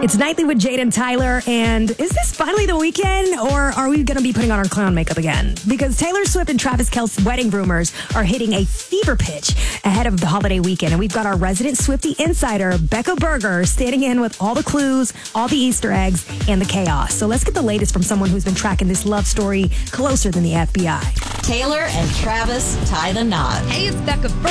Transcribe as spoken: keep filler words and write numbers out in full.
It's Nightly with Jade and Tyler, and is this finally the weekend, or are we going to be putting on our clown makeup again? Because Taylor Swift and Travis Kelce's wedding rumors are hitting a fever pitch ahead of the holiday weekend, and we've got our resident Swiftie insider, Becca Berger, standing in with all the clues, all the Easter eggs, and the chaos. So let's get the latest from someone who's been tracking this love story closer than the F B I. Taylor and Travis tie the knot. Hey, it's Becca Berger.